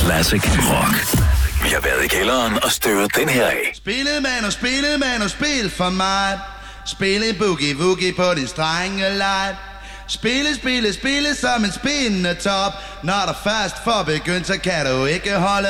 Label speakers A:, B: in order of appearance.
A: Classic rock. Vi har været i kælderen og støvet den her af.
B: Spillet man og spil for mig. Spille boogie-woogie på din strenge light. Spille som en spindende top. Når der først får begyndt, så kan du ikke holde